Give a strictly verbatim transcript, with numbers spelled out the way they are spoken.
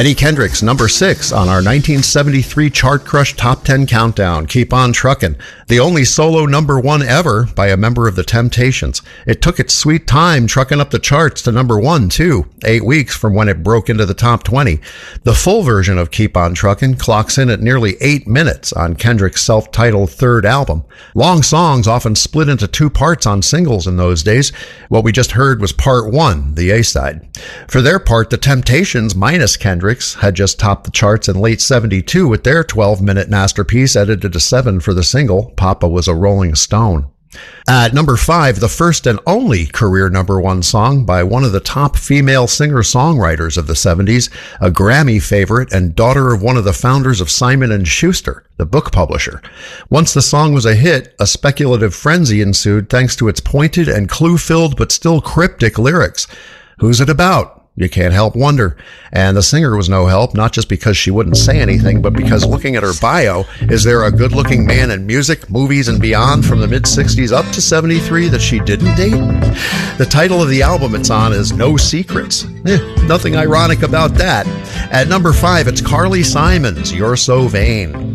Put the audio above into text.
Eddie Kendricks, number six on our nineteen seventy-three Chart Crush Top ten Countdown, Keep On Truckin', the only solo number one ever by a member of the Temptations. It took its sweet time trucking up the charts to number one, too, eight weeks from when it broke into the top twenty. The full version of Keep On Truckin' clocks in at nearly eight minutes on Kendrick's self-titled third album. Long songs often split into two parts on singles in those days. What we just heard was part one, the A-side. For their part, the Temptations, minus Kendrick, had just topped the charts in late seventy-two with their twelve-minute masterpiece edited to seven for the single, Papa Was a Rolling Stone. At number five, the first and only career number one song by one of the top female singer-songwriters of the seventies, a Grammy favorite and daughter of one of the founders of Simon and Schuster, the book publisher. Once the song was a hit, a speculative frenzy ensued thanks to its pointed and clue-filled but still cryptic lyrics. Who's it about? You can't help wonder. And the singer was no help, not just because she wouldn't say anything, but because looking at her bio, is there a good-looking man in music, movies, and beyond from the mid-sixties up to seventy-three that she didn't date? The title of the album it's on is No Secrets. Eh, nothing ironic about that. At number five, it's Carly Simon's You're So Vain.